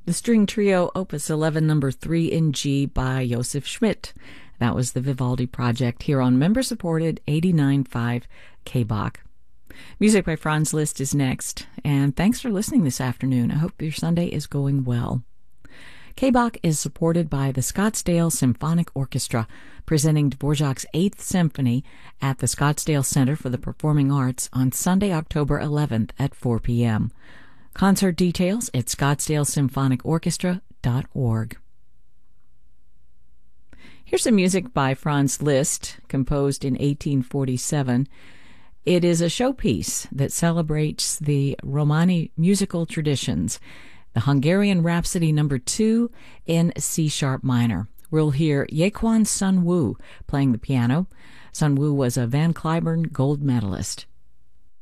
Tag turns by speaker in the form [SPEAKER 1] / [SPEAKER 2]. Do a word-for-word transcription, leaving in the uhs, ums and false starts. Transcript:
[SPEAKER 1] The string trio Opus eleven number three in G by Josef Schmidt. That was the Vivaldi Project here on member-supported eighty-nine point five K B O C. Music by Franz Liszt is next, and thanks for listening this afternoon. I hope your Sunday is going well. K B O C is supported by the Scottsdale Symphonic Orchestra, presenting Dvorak's Eighth Symphony at the Scottsdale Center for the Performing Arts on Sunday, October eleventh at four p.m. Concert details at scottsdale symphonic orchestra dot org. Here's some music by Franz Liszt, composed in eighteen forty-seven. It is a showpiece that celebrates the Romani musical traditions, the Hungarian Rhapsody number two in C-sharp minor. We'll hear Yequan Sun Woo playing the piano. Sun Woo was a Van Cliburn gold medalist.